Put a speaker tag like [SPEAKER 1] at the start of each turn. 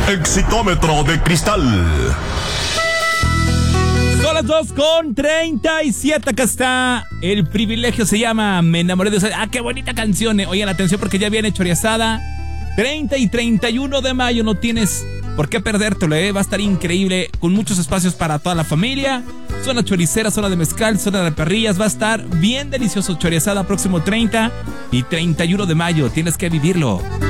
[SPEAKER 1] Exitómetro de cristal.
[SPEAKER 2] Son las 2:37. Acá está. El privilegio se llama Me enamoré de usted. Ah, qué bonita canción. Oigan, atención porque ya viene Chorizada. 30 y 31 de mayo. No tienes por qué perdértelo, va a estar increíble. Con muchos espacios para toda la familia. Zona choricera, zona de mezcal, zona de perrillas. Va a estar bien delicioso. Chorizada próximo 30 y 31 de mayo. Tienes que vivirlo.